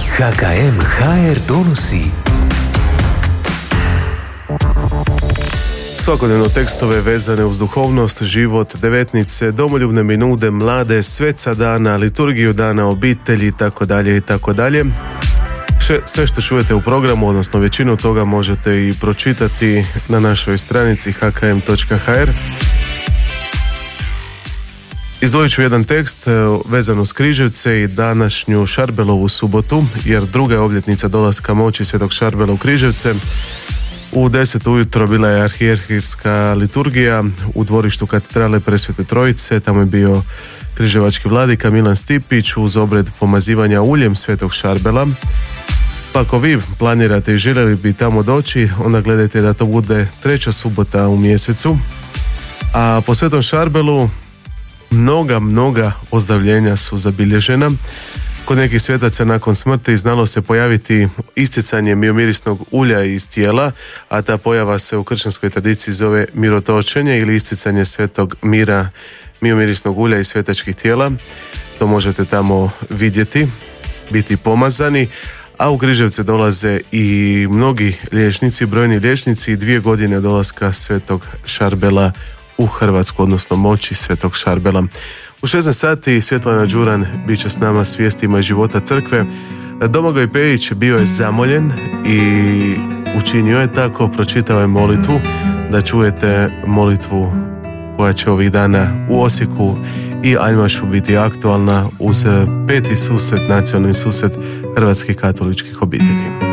HKM HR donosi svakodnevno tekstove vezane uz duhovnost, život, devetnice, domoljubne minude, mlade, sveca dana, liturgiju dana, obitelji itd. itd. Sve što čujete u programu, odnosno većinu toga možete i pročitati na našoj stranici hkm.hr. Izdvojit ću jedan tekst vezan uz Križevce i današnju Šarbelovu subotu, jer druga je obljetnica dolaska moći Svetog Šarbela u Križevce. U 10 ujutro bila je arhijerarhijska liturgija u dvorištu katedrale Presvete Trojice. Tamo je bio križevački vladika Milan Stipić uz obred pomazivanja uljem Svetog Šarbela. Pa ako vi planirate i željeli bi tamo doći, onda gledajte da to bude 3. subota u mjesecu. A po Svetom Šarbelu mnoga ozdravljenja su zabilježena. Kod nekih svetaca nakon smrti znalo se pojaviti isticanje miomirisnog ulja iz tijela, a ta pojava se u kršćanskoj tradiciji zove mirotočenje ili isticanje svetog mira miomirisnog ulja iz svetačkih tijela. To možete tamo vidjeti, biti pomazani. A u Križevce dolaze i mnogi liječnici, brojni liječnici, 2 godine dolaska Svetog Šarbela u Hrvatsku, odnosno moći Svetog Šarbela. U 16 sati Svjetlana Đuran bit će s nama s vijestima iz života crkve. Domagoj Pejić bio je zamoljen i učinio je tako, pročitao je molitvu, da čujete molitvu koja će ovih dana u Osijeku i Aljmašu biti aktualna uz 5. susret, nacionalni susret hrvatskih katoličkih obitelji.